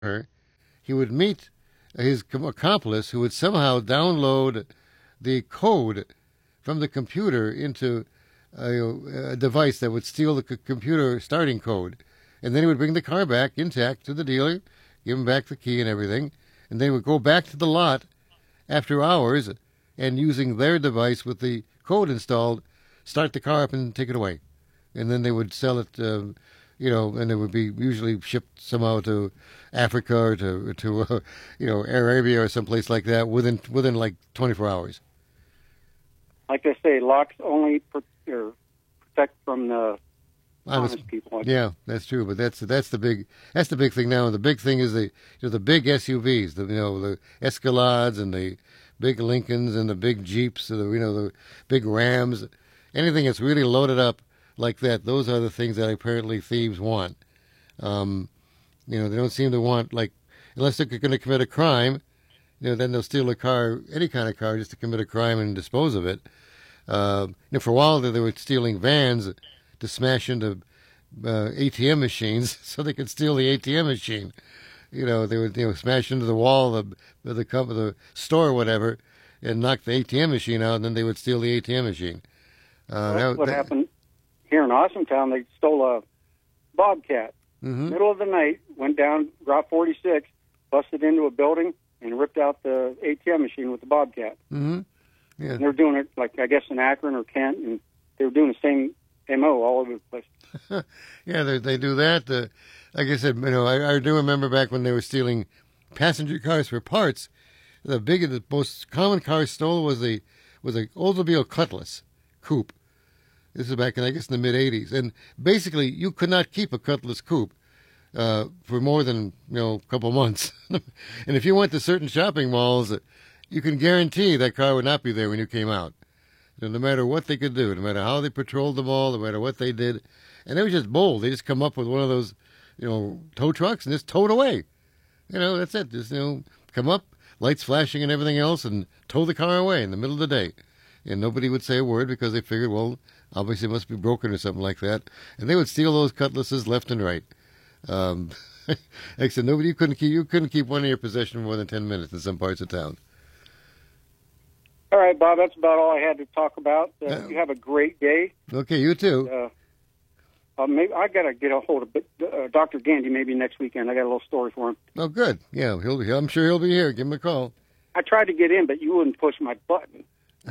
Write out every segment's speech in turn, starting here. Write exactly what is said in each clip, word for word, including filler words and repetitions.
her, he would meet his com- accomplice who would somehow download the code from the computer into a, a device that would steal the c- computer starting code. And then he would bring the car back intact to the dealer, give him back the key and everything, and they would go back to the lot after hours and using their device with the code installed, start the car up and take it away. And then they would sell it, uh, you know, and it would be usually shipped somehow to Africa or to, to uh, you know, Arabia or someplace like that within within like twenty-four hours. Like they say, locks only per, or protect from the honest, honest people. Like yeah, that's true. But that's that's the big that's the big thing now. And the big thing is the you know, the big S U Vs, the you know the Escalades and the big Lincolns and the big Jeeps, the you know the big Rams, anything that's really loaded up like that. Those are the things that apparently thieves want. Um, you know, they don't seem to want like unless they're going to commit a crime. You know, then they'll steal a car, any kind of car, just to commit a crime and dispose of it. Uh, you know, for a while they were stealing vans to smash into uh, A T M machines so they could steal the A T M machine. You know, they would you know smash into the wall of the the, the, the store or whatever and knock the A T M machine out, and then they would steal the A T M machine. Uh, well, that, what that, happened here in Awesome Town? They stole a Bobcat. Mm-hmm. Middle of the night, went down Route forty-six, busted into a building, and ripped out the A T M machine with the Bobcat. Mm-hmm. Yeah. And they're doing it, like, I guess, in Akron or Kent, and they were doing the same M O all over the place. Yeah, they, they do that. Uh, like I said, you know, I, I do remember back when they were stealing passenger cars for parts. The biggest, the most common car stole was the was a Oldsmobile Cutlass coupe. This is back in, I guess, in the mid eighties. And basically, you could not keep a Cutlass coupe uh, for more than, you know, a couple months. And if you went to certain shopping malls, you can guarantee that car would not be there when you came out. So no matter what they could do, no matter how they patrolled the mall, no matter what they did. And they were just bold. They just come up with one of those, you know, tow trucks and just tow it away. You know, that's it. Just, you know, come up, lights flashing and everything else, and tow the car away in the middle of the day. And nobody would say a word because they figured, well, obviously it must be broken or something like that. And they would steal those Cutlasses left and right. Um, like I said, nobody you couldn't keep you couldn't keep one in your possession for more than ten minutes in some parts of town. All right, Bob, that's about all I had to talk about. Uh, Uh, you have a great day. Okay, you too. Uh, uh, maybe I got to get a hold of uh, Doctor Gandy maybe next weekend. I got a little story for him. Oh, good. Yeah, he'll. Be, I'm sure he'll be here. Give him a call. I tried to get in, but you wouldn't push my button.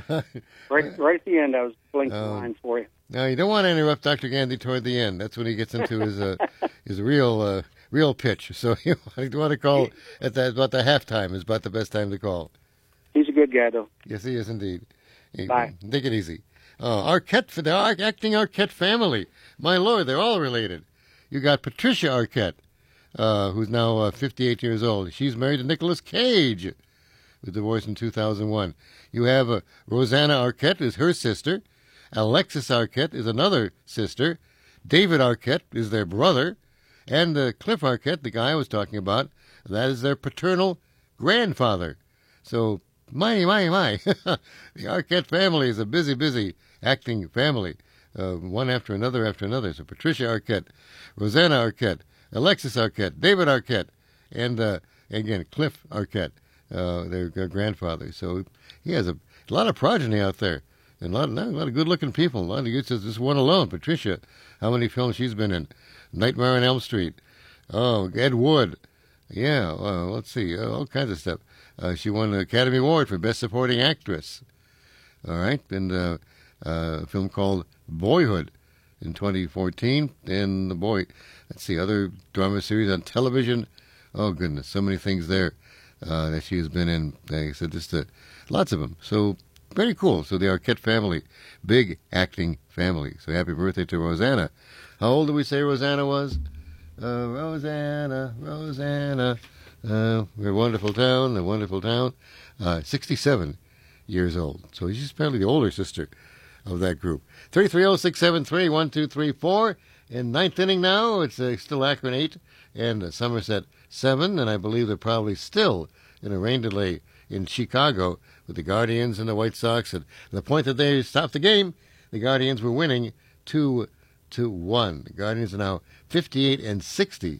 right, right at the end, I was blinking Oh. lines for you. Now you don't want to interrupt Doctor Gandy toward the end. That's when he gets into his uh, his real uh, real pitch. So you want to call at that about the halftime is about the best time to call. He's a good guy, though. Yes, he is indeed. Bye. Take it easy. Uh, Arquette, the Ar- acting Arquette family. My lord, they're all related. You got Patricia Arquette, uh, who's now uh, fifty-eight years old. She's married to Nicolas Cage, who was divorced in two thousand one. You have uh, Rosanna Arquette is her sister. Alexis Arquette is another sister. David Arquette is their brother. And uh, Cliff Arquette, the guy I was talking about, that is their paternal grandfather. So, my, my, my. The Arquette family is a busy, busy acting family. Uh, one after another after another. So Patricia Arquette, Rosanna Arquette, Alexis Arquette, David Arquette, and, uh, again, Cliff Arquette, uh, their, their grandfather. So he has a, a lot of progeny out there. And a lot, a lot of good-looking people. A lot of good, just one alone, Patricia. How many films she's been in? Nightmare on Elm Street. Oh, Ed Wood. Yeah, uh, let's see, uh, all kinds of stuff. Uh, she won the Academy Award for Best Supporting Actress. All right, and uh, uh, a film called Boyhood in twenty fourteen. And the boy, let's see, other drama series on television. Oh, goodness, so many things there uh, that she has been in. Like I said, just uh, lots of them. So, very cool. So the Arquette family, big acting family. So happy birthday to Rosanna. How old did we say Rosanna was? Uh, Rosanna, Rosanna. Uh, we're a wonderful town, a wonderful town. Uh, sixty-seven years old. So she's apparently the older sister of that group. three three zero, six seven three, one two three four. In ninth inning now, it's uh, still Akron eight and uh, Somerset seven. And I believe they're probably still in a rain delay in Chicago with the Guardians and the White Sox. At the point that they stopped the game, the Guardians were winning two to one. The Guardians are now fifty-eight and sixty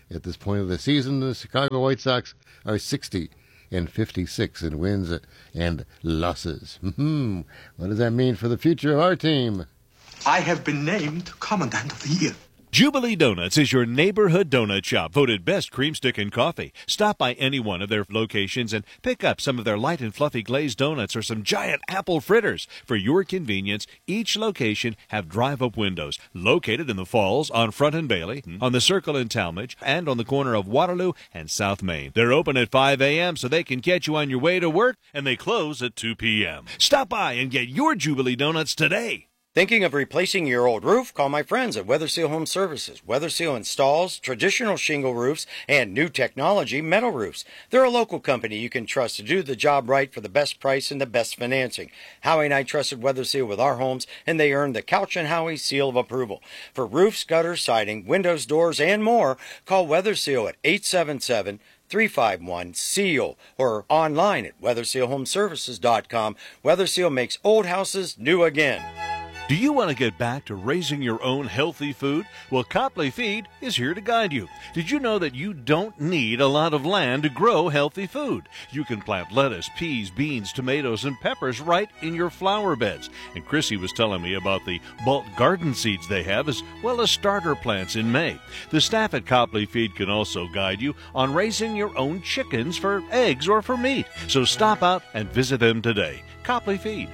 At this point of the season, the Chicago White Sox are sixty and fifty-six in wins and losses. Hmm. What does that mean for the future of our team? I have been named Commandant of the Year. Jubilee Donuts is your neighborhood donut shop, voted best cream stick and coffee. Stop by any one of their locations and pick up some of their light and fluffy glazed donuts or some giant apple fritters. For your convenience, each location have drive-up windows located in the Falls, on Front and Bailey, on the Circle in Talmadge, and on the corner of Waterloo and South Main. They're open at five a.m. so they can catch you on your way to work, and they close at two p.m. Stop by and get your Jubilee Donuts today. Thinking of replacing your old roof? Call my friends at Weather Seal Home Services. Weather Seal installs traditional shingle roofs and new technology metal roofs. They're a local company you can trust to do the job right for the best price and the best financing. Howie and I trusted Weather Seal with our homes, and they earned the Couch and Howie seal of approval. For roofs, gutters, siding, windows, doors, and more, call Weather Seal at eight seven seven, three five one, SEAL or online at weather seal home services dot com. Weather Seal makes old houses new again. Do you want to get back to raising your own healthy food? Well, Copley Feed is here to guide you. Did you know that you don't need a lot of land to grow healthy food? You can plant lettuce, peas, beans, tomatoes, and peppers right in your flower beds. And Chrissy was telling me about the bulk garden seeds they have, as well as starter plants in May. The staff at Copley Feed can also guide you on raising your own chickens for eggs or for meat. So stop out and visit them today. Copley Feed.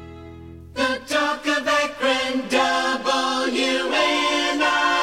The talk of Akron, W N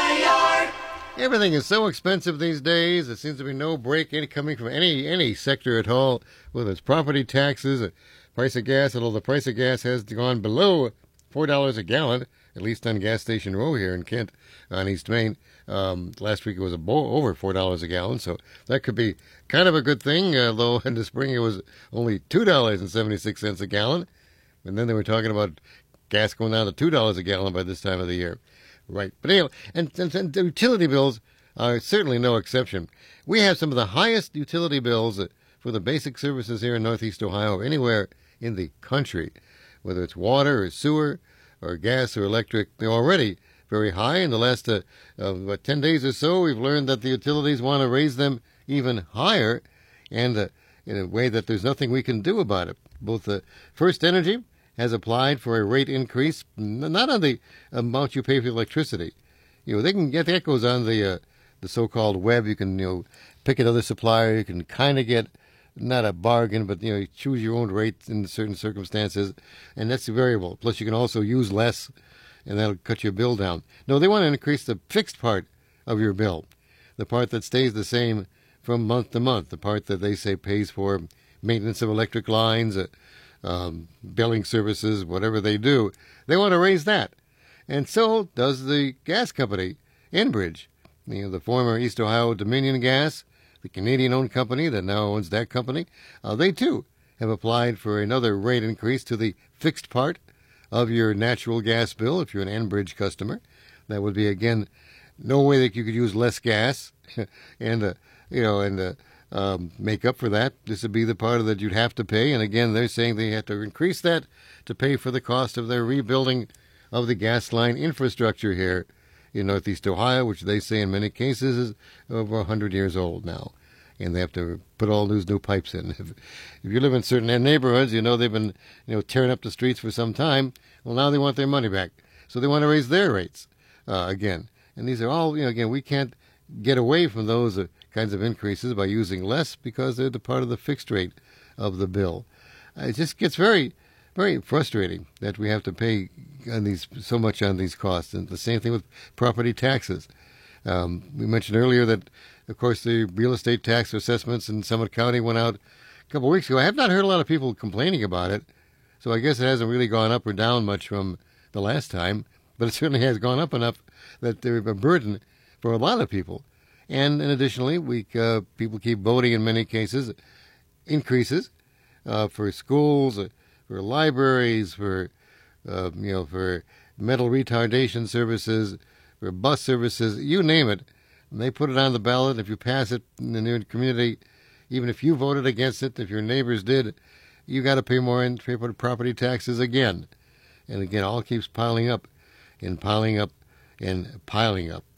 I R. Everything is so expensive these days. There seems to be no break any coming from any any sector at all, whether it's property taxes, or price of gas, although the price of gas has gone below four dollars a gallon, at least on Gas Station Row here in Kent on East Main. Um, last week it was a bo- over four dollars a gallon, so that could be kind of a good thing, although in the spring it was only two dollars and seventy-six cents a gallon. And then they were talking about gas going down to two dollars a gallon by this time of the year. Right. But anyway, and, and, and the utility bills are certainly no exception. We have some of the highest utility bills for the basic services here in Northeast Ohio, or anywhere in the country, whether it's water or sewer or gas or electric. They're already very high. In the last uh, uh, about ten days or so, we've learned that the utilities want to raise them even higher, and uh, in a way that there's nothing we can do about it. Both the First Energy has applied for a rate increase, not on the amount you pay for electricity. You know, they can get that goes on the uh, the so-called web. You can you know pick another supplier. You can kind of get not a bargain, but you know choose your own rate in certain circumstances, and that's the variable. Plus, you can also use less, and that'll cut your bill down. No, they want to increase the fixed part of your bill, the part that stays the same from month to month, the part that they say pays for maintenance of electric lines, uh, um, billing services, whatever they do. They want to raise that. And so does the gas company, Enbridge, you know, the former East Ohio Dominion Gas, the Canadian-owned company that now owns that company. Uh, they, too, have applied for another rate increase to the fixed part of your natural gas bill if you're an Enbridge customer. That would be, again, no way that you could use less gas and, uh, you know, and uh, um, make up for that. This would be the part of that you'd have to pay. And again, they're saying they have to increase that to pay for the cost of their rebuilding of the gas line infrastructure here in Northeast Ohio, which they say in many cases is over one hundred years old now. And they have to put all those new pipes in. If, if you live in certain neighborhoods, you know they've been you know tearing up the streets for some time. Well, now they want their money back. So they want to raise their rates uh, again. And these are all, you know, again, we can't get away from those uh, kinds of increases by using less because they're the part of the fixed rate of the bill. Uh, it just gets very, very frustrating that we have to pay on these so much on these costs. And the same thing with property taxes. Um, we mentioned earlier that, of course, the real estate tax assessments in Summit County went out a couple of weeks ago. I have not heard a lot of people complaining about it, so I guess it hasn't really gone up or down much from the last time, but it certainly has gone up enough that they're a burden for a lot of people. And, and additionally, we uh, people keep voting in many cases increases uh, for schools, uh, for libraries, for uh, you know, for mental retardation services, for bus services, you name it. And they put it on the ballot. If you pass it in your community, even if you voted against it, if your neighbors did, you got to pay more in pay for property taxes again. And again, all keeps piling up and piling up and piling up.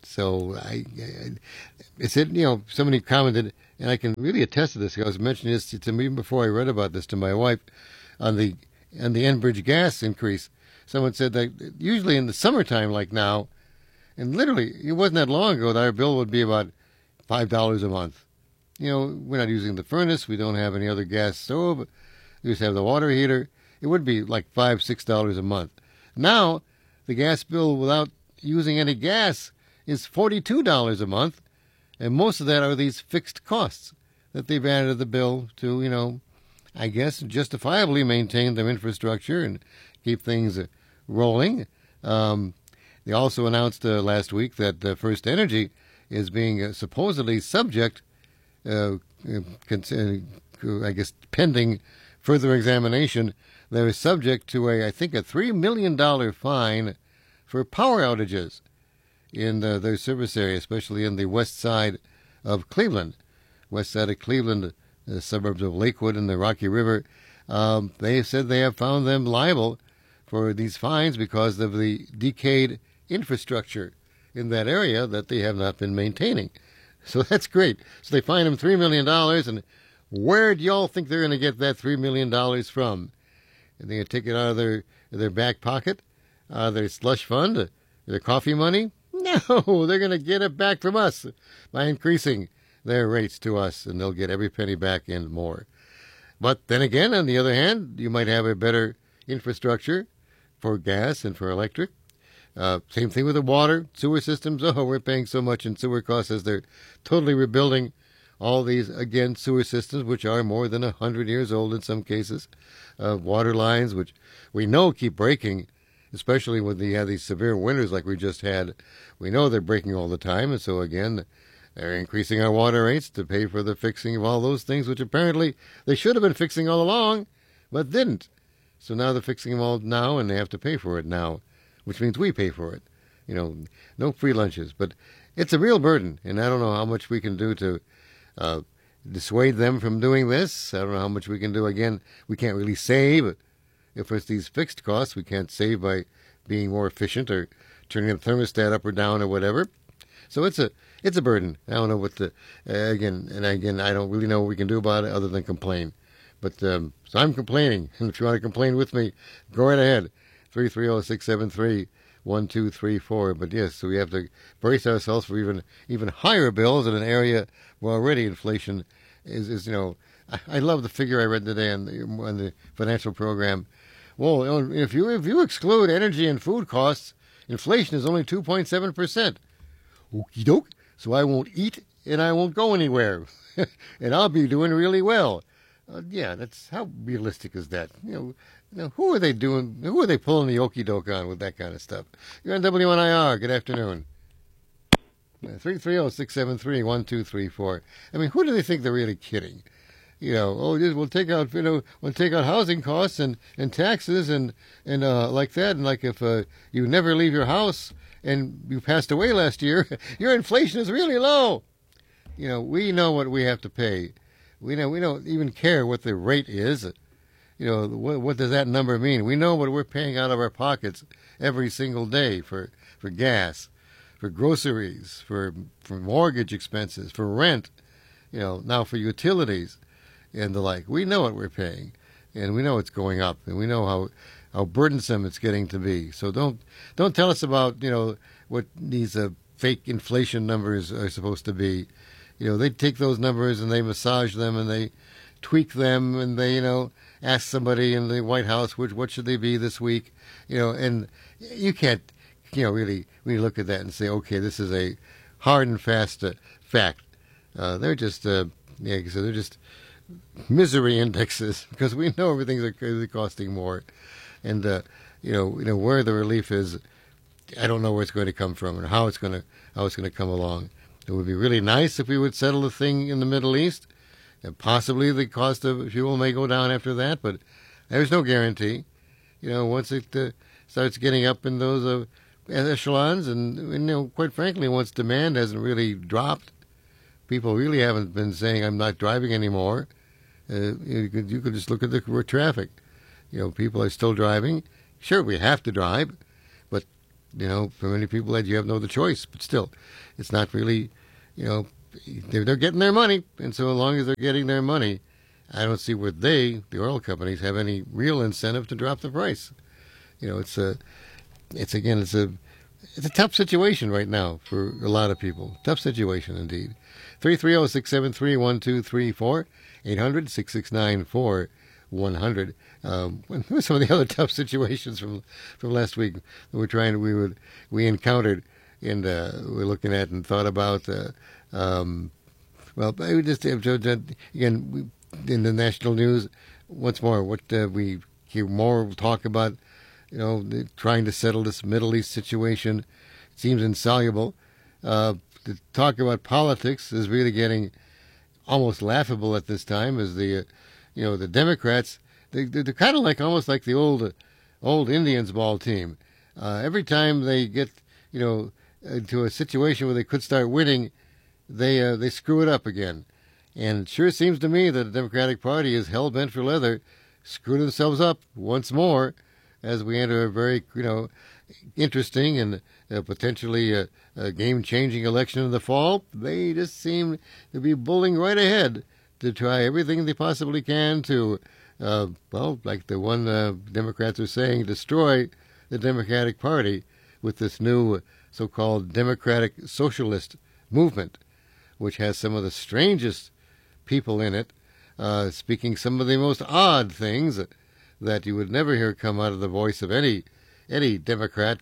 So I, I it said, you know, somebody commented, and I can really attest to this. I was mentioning this to me even before I read about this to my wife on the on the Enbridge gas increase. Someone said that usually in the summertime like now, and literally it wasn't that long ago that our bill would be about five dollars a month. You know, we're not using the furnace. We don't have any other gas stove. We just have the water heater. It would be like five, six dollars a month. Now, the gas bill without using any gas is forty-two dollars a month, and most of that are these fixed costs that they've added to the bill to, you know, I guess justifiably maintain their infrastructure and keep things uh, rolling. Um, they also announced uh, last week that uh, First Energy is being uh, supposedly subject, uh, uh, I guess, pending further examination. They're subject to a, I think, a three million dollars fine for power outages in uh, their service area, especially in the west side of Cleveland, west side of Cleveland, the suburbs of Lakewood and the Rocky River. Um, they said they have found them liable for these fines because of the decayed infrastructure in that area that they have not been maintaining. So that's great. So they fined them three million dollars, and where do y'all think they're going to get that three million dollars from? Are they going to take it out of their, their back pocket, out of their slush fund, their coffee money? No, they're going to get it back from us by increasing their rates to us, and they'll get every penny back and more. But then again, on the other hand, you might have a better infrastructure for gas and for electric. Uh, same thing with the water, sewer systems. Oh, we're paying so much in sewer costs as they're totally rebuilding all these, again, sewer systems, which are more than one hundred years old in some cases. Uh, water lines, which we know keep breaking, especially when you have these severe winters like we just had. We know they're breaking all the time, and so, again, they're increasing our water rates to pay for the fixing of all those things, which apparently they should have been fixing all along, but didn't. So now they're fixing them all now, and they have to pay for it now, which means we pay for it. You know, no free lunches. But it's a real burden, and I don't know how much we can do to uh, dissuade them from doing this. I don't know how much we can do. Again, we can't really save. If it's these fixed costs, we can't save by being more efficient or turning the thermostat up or down or whatever. So it's a it's a burden. I don't know what the uh, again and again I don't really know what we can do about it other than complain. But um, so I'm complaining, and if you want to complain with me, go right ahead. Three three zero six seven three one two three four. But yes, so we have to brace ourselves for even even higher bills in an area where already inflation is is you know. I, I love the figure I read today on the on the financial program. Well, if you if you exclude energy and food costs, inflation is only two point seven percent. Okie doke. So I won't eat and I won't go anywhere, and I'll be doing really well. Uh, yeah, that's how realistic is that? You know, you know, who are they doing? Who are they pulling the okie doke on with that kind of stuff? You're on W N I R. Good afternoon. Three three zero six seven three one two three four. I mean, who do they think they're really kidding? You know, oh, we'll take out, you know, we'll take out housing costs and, and taxes and and uh, like that. And like if uh, you never leave your house and you passed away last year, your inflation is really low. You know, we know what we have to pay. We know we don't even care what the rate is. You know, what, what does that number mean? We know what we're paying out of our pockets every single day for, for gas, for groceries, for for mortgage expenses, for rent. You know, now for utilities and the like. We know what we're paying, and we know it's going up, and we know how how burdensome it's getting to be. So don't don't tell us about, you know, what these uh, fake inflation numbers are supposed to be. You know, they take those numbers and they massage them and they tweak them and they, you know, ask somebody in the White House which what should they be this week. You know, and you can't, you know, really really look at that and say, okay, this is a hard and fast uh, fact. Uh, they're just uh, yeah, so they're just misery indexes, because we know everything's costing more, and uh, you know, you know where the relief is. I don't know where it's going to come from and how it's going to how it's going to come along. It would be really nice if we would settle the thing in the Middle East, and possibly the cost of fuel may go down after that, but there's no guarantee. You know, once it uh, starts getting up in those uh, echelons, and you know, quite frankly, once demand hasn't really dropped. People really haven't been saying, I'm not driving anymore. Uh, you, could, you could just look at the traffic. You know, people are still driving. Sure, we have to drive, but you know, for many people that you have no other choice. But still, it's not really, you know, they're, they're getting their money. And so as long as they're getting their money, I don't see where they, the oil companies, have any real incentive to drop the price. You know, it's a, it's again, it's a, it's a tough situation right now for a lot of people. Tough situation indeed. three three zero, six seven three, one two three four, eight hundred, six six nine, four one hundred. Um, some of the other tough situations from from last week that we're trying to, we would we encountered and uh, we're looking at and thought about. Uh, um, well, I would just again we, in the national news once more. What uh, we hear more talk about, you know, the, trying to settle this Middle East situation. It seems insoluble. Uh, to talk about politics is really getting almost laughable at this time. As the uh, you know the Democrats. They, they're kind of like almost like the old, old Indians ball team. Uh, every time they get, you know, into a situation where they could start winning, they uh, they screw it up again. And it sure seems to me that the Democratic Party is hell bent for leather, screw themselves up once more as we enter a very, you know, interesting and uh, potentially a, a game-changing election in the fall. They just seem to be bulling right ahead to try everything they possibly can to. Uh, well, like the one uh, Democrats are saying, destroy the Democratic Party with this new so-called Democratic Socialist movement, which has some of the strangest people in it, uh, speaking some of the most odd things that, that you would never hear come out of the voice of any any Democrat,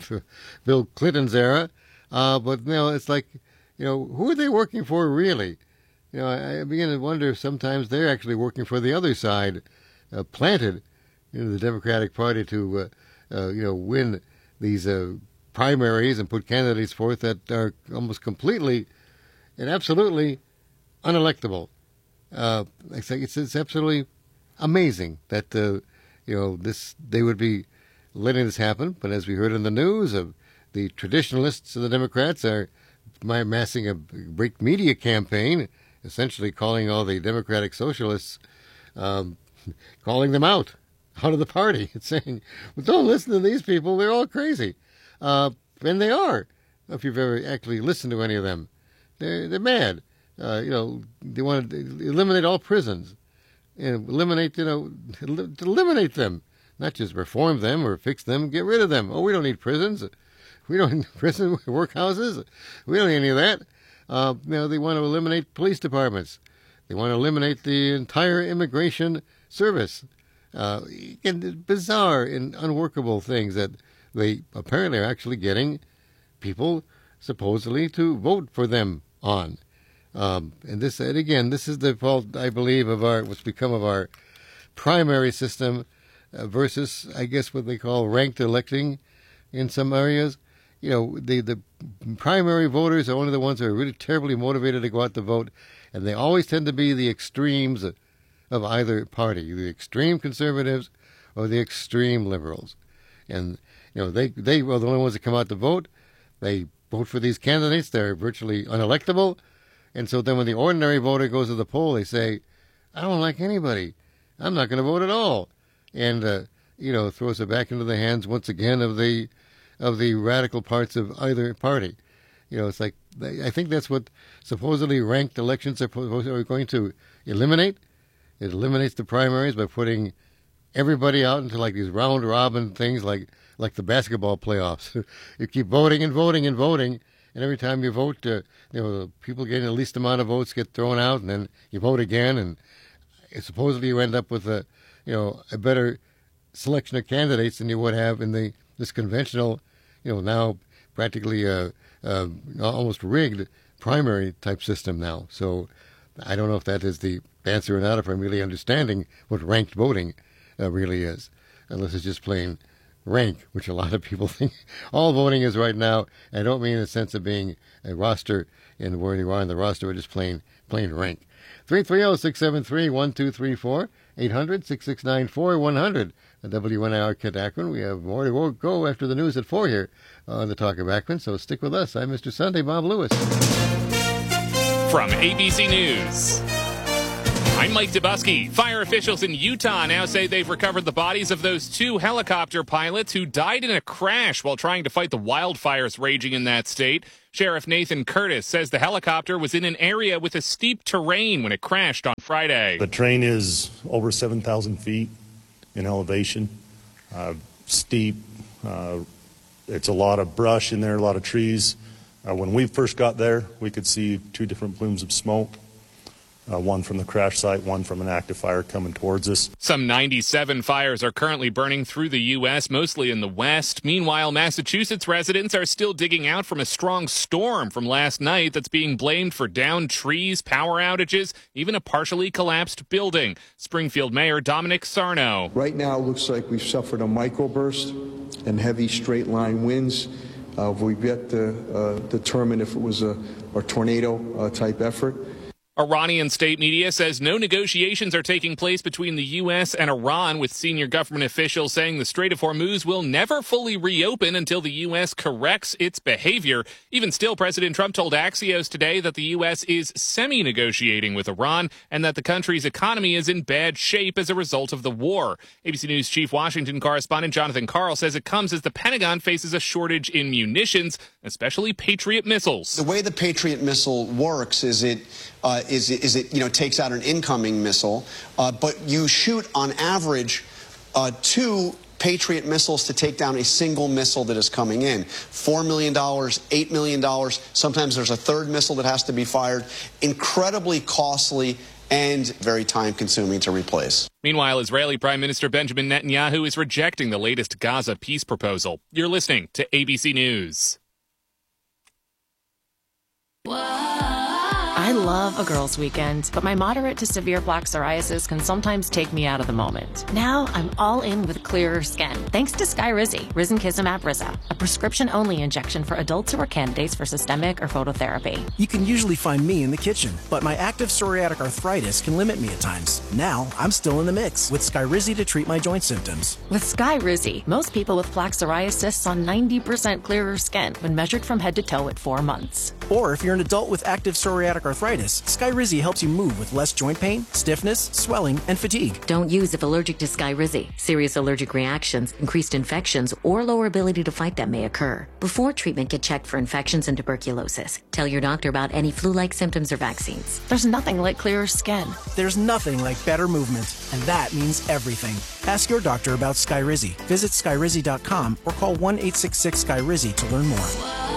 Bill Clinton's era. Uh, but, you know, it's like, you know, who are they working for really? You know, I, I begin to wonder if sometimes they're actually working for the other side, uh, planted in the Democratic Party to, uh, uh, you know, win these uh, primaries and put candidates forth that are almost completely and absolutely unelectable. Uh, it's, it's it's absolutely amazing that uh, you know this they would be letting this happen. But as we heard in the news, of the traditionalists of the Democrats are amassing a great media campaign, essentially calling all the Democratic Socialists, um, calling them out, out of the party, and saying, well, don't listen to these people, they're all crazy. Uh, and they are, if you've ever actually listened to any of them. They're, they're mad. Uh, you know, they want to eliminate all prisons, and eliminate, you know, eliminate them, not just reform them or fix them, get rid of them. Oh, we don't need prisons. We don't need prison workhouses. We don't need any of that. Uh, you know, they want to eliminate police departments. They want to eliminate the entire immigration service. Uh, and bizarre and unworkable things that they apparently are actually getting people supposedly to vote for them on. Um, and this, and again, this is the fault, I believe, of our what's become of our primary system uh, versus, I guess, what they call ranked electing in some areas. You know, the, the primary voters are only the ones who are really terribly motivated to go out to vote, and they always tend to be the extremes of either party, the extreme conservatives or the extreme liberals. And, you know, they, they are the only ones that come out to vote. They vote for these candidates. They're virtually unelectable. And so then when the ordinary voter goes to the poll, they say, I don't like anybody. I'm not going to vote at all. And, uh, you know, throws it back into the hands once again of the of the radical parts of either party. You know, it's like, I think that's what supposedly ranked elections are, are going to eliminate. It eliminates the primaries by putting everybody out into like these round robin things like, like the basketball playoffs. You keep voting and voting and voting, and every time you vote, uh, you know, the people getting the least amount of votes get thrown out, and then you vote again, and supposedly you end up with a, you know, a better selection of candidates than you would have in the this conventional, you know, now practically uh, uh, almost rigged primary type system now. So I don't know if that is the answer or not, if I'm really understanding what ranked voting uh, really is, unless it's just plain rank, which a lot of people think all voting is right now. I don't mean in the sense of being a roster and where you are on the roster, but just plain plain rank. three three zero, six seven three, one two three four, eight hundred, six six nine, four one hundred. W N I R Kent Akron. We have more to go after the news at four here on the Talk of Akron, so stick with us. I'm Mister Sunday, Bob Lewis. From A B C News, I'm Mike Dubusky. Fire officials in Utah now say they've recovered the bodies of those two helicopter pilots who died in a crash while trying to fight the wildfires raging in that state. Sheriff Nathan Curtis says the helicopter was in an area with a steep terrain when it crashed on Friday. The terrain is over seven thousand feet in elevation, uh, steep. Uh, it's a lot of brush in there, a lot of trees. Uh, when we first got there, we could see two different plumes of smoke. Uh, one from the crash site, one from an active fire coming towards us. Some ninety-seven fires are currently burning through the U S, mostly in the west. Meanwhile, Massachusetts residents are still digging out from a strong storm from last night that's being blamed for downed trees, power outages, even a partially collapsed building. Springfield Mayor Dominic Sarno. Right now, it looks like we've suffered a microburst and heavy straight-line winds. Uh, we've yet to uh, determine if it was a, a tornado-type uh, effort. Iranian state media says no negotiations are taking place between the U S and Iran, with senior government officials saying the Strait of Hormuz will never fully reopen until the U S corrects its behavior. Even still, President Trump told Axios today that the U S is semi-negotiating with Iran and that the country's economy is in bad shape as a result of the war. A B C News chief Washington correspondent Jonathan Karl says it comes as the Pentagon faces a shortage in munitions, especially Patriot missiles. The way the Patriot missile works is it uh, is it, is it you know takes out an incoming missile, uh, but you shoot on average uh, two Patriot missiles to take down a single missile that is coming in. Four million dollars, eight million dollars. Sometimes there's a third missile that has to be fired. Incredibly costly and very time-consuming to replace. Meanwhile, Israeli Prime Minister Benjamin Netanyahu is rejecting the latest Gaza peace proposal. You're listening to A B C News. I love a girls' weekend, but my moderate to severe plaque psoriasis can sometimes take me out of the moment. Now I'm all in with clearer skin, thanks to Skyrizi, Risankizumab Riza, a prescription-only injection for adults who are candidates for systemic or phototherapy. You can usually find me in the kitchen, but my active psoriatic arthritis can limit me at times. Now I'm still in the mix with Skyrizi to treat my joint symptoms. With Skyrizi, most people with plaque psoriasis saw ninety percent clearer skin when measured from head to toe at four months. Or if you're an adult with active psoriatic arthritis, Skyrizi helps you move with less joint pain, stiffness, swelling, and fatigue. Don't use if allergic to Skyrizi. Serious allergic reactions, increased infections, or lower ability to fight them may occur. Before treatment, get checked for infections and tuberculosis. Tell your doctor about any flu-like symptoms or vaccines. There's nothing like clearer skin. There's nothing like better movement, and that means everything. Ask your doctor about Skyrizi. Visit Skyrizi dot com or call one eight six six Skyrizi to learn more.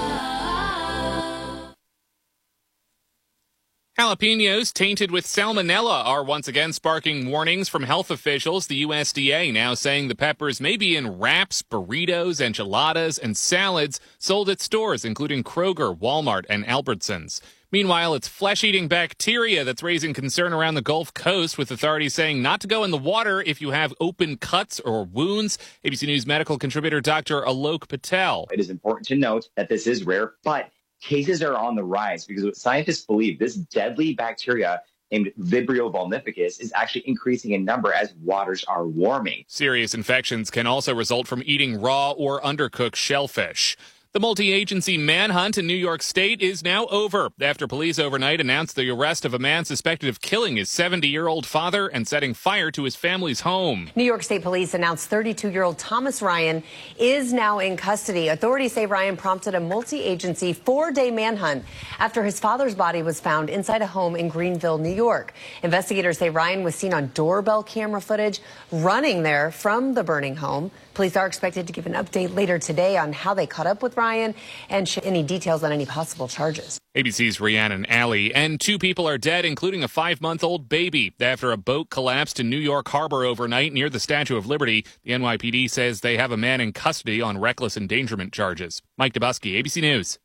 Jalapenos tainted with salmonella are once again sparking warnings from health officials. The U S D A now saying the peppers may be in wraps, burritos, enchiladas, and salads sold at stores including Kroger, Walmart, and Albertsons. Meanwhile, it's flesh-eating bacteria that's raising concern around the Gulf Coast, with authorities saying not to go in the water if you have open cuts or wounds. A B C News medical contributor Doctor Alok Patel. It is important to note that this is rare, but cases are on the rise because what scientists believe, this deadly bacteria named Vibrio vulnificus is actually increasing in number as waters are warming. Serious infections can also result from eating raw or undercooked shellfish. The multi-agency manhunt in New York State is now over after police overnight announced the arrest of a man suspected of killing his seventy-year-old father and setting fire to his family's home. New York State police announced thirty-two-year-old Thomas Ryan is now in custody. Authorities say Ryan prompted a multi-agency four-day manhunt after his father's body was found inside a home in Greenville, New York. Investigators say Ryan was seen on doorbell camera footage running there from the burning home. Police are expected to give an update later today on how they caught up with Ryan and share any details on any possible charges. A B C's Rhiannon Alley, and two people are dead, including a five-month-old baby, after a boat collapsed in New York Harbor overnight near the Statue of Liberty. The N Y P D says they have a man in custody on reckless endangerment charges. Mike Dubusky, A B C News.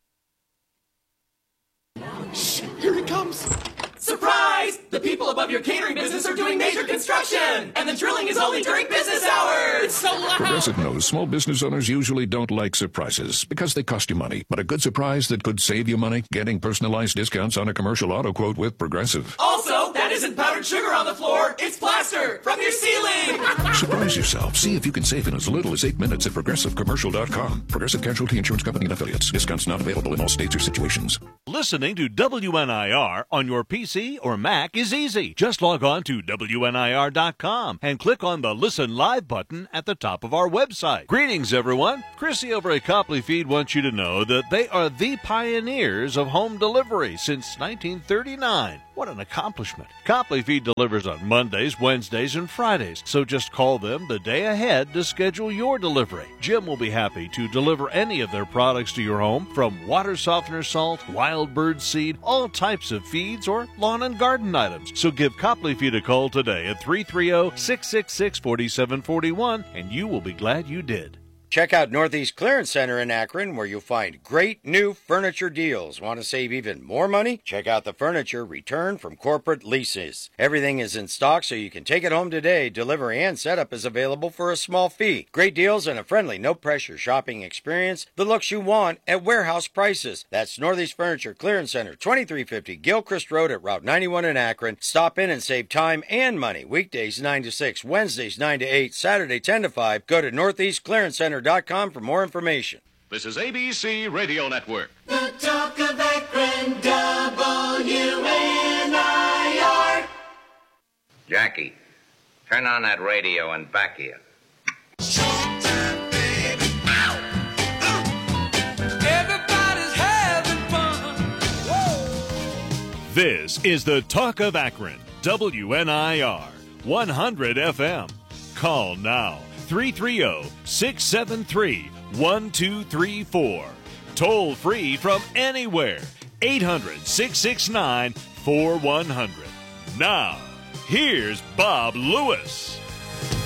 Shh, here he comes. Surprise! The people above your catering business are doing major construction, and the drilling is only during business hours. It's so loud. Progressive knows small business owners usually don't like surprises because they cost you money. But a good surprise that could save you money? Getting personalized discounts on a commercial auto quote with Progressive. Also, that isn't powdered sugar on the floor. It's plaster from your ceiling. Surprise yourself. See if you can save in as little as eight minutes at progressive commercial dot com. Progressive Casualty Insurance Company and Affiliates. Discounts not available in all states or situations. Listening to W N I R on your P C or Mac is easy. Just log on to W N I R dot com and click on the Listen Live button at the top of our website. Greetings, everyone. Chrissy over at Copley Feed wants you to know that they are the pioneers of home delivery since nineteen thirty-nine. What an accomplishment. Copley Feed delivers on Mondays, Wednesdays, and Fridays, so just call them the day ahead to schedule your delivery. Jim will be happy to deliver any of their products to your home, from water softener salt, wild bird seed, all types of feeds, or lawn and garden items. So give Copley Feed a call today at three three zero, six six six, four seven four one, and you will be glad you did. Check out Northeast Clearance Center in Akron, where you'll find great new furniture deals. Want to save even more money? Check out the furniture returned from corporate leases. Everything is in stock, so you can take it home today. Delivery and setup is available for a small fee. Great deals and a friendly, no-pressure shopping experience. The looks you want at warehouse prices. That's Northeast Furniture Clearance Center, twenty-three fifty Gilchrist Road at Route ninety-one in Akron. Stop in and save time and money. Weekdays nine to six, Wednesdays nine to eight, Saturday ten to five. Go to northeast clearance center dot com for more information. This is A B C Radio Network. The Talk of Akron, W N I R. Jackie, turn on that radio and back here. Everybody's having fun. This is the Talk of Akron, W N I R, one hundred F M. Call now, three three zero, six seven three, one two three four. Toll free from anywhere, eight hundred, six six nine, four one zero zero. Now, here's Bob Lewis.